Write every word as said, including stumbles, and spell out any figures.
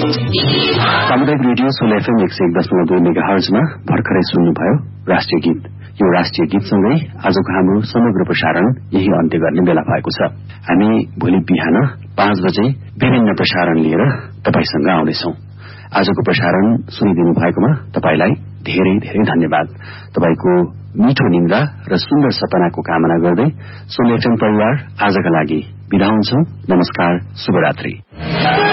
सामुदायिक radio sole FM एक सय एक दशमलव दुई मेगा हर्जमा भर्खरै सुन्नुभयो राष्ट्रिय गीत। यो राष्ट्रिय गीतसँगै आजको हाम्रो समग्र प्रसारण यही अन्त्य गर्ने बेला भएको छ। हामी भोलि बिहान पाँच बजे विभिन्न प्रसारण लिएर तपाईसँग आउनेछौं। आजको प्रसारण सुनिदिनु भएकोमा तपाईलाई धेरै धेरै धन्यवाद। तपाईको मिठो निन्द्रा र सुन्दर सपनाको कामना गर्दै सोल एफएम परिवार आजका लागि बिदा हुन्छौं। नमस्कार, शुभरात्रि।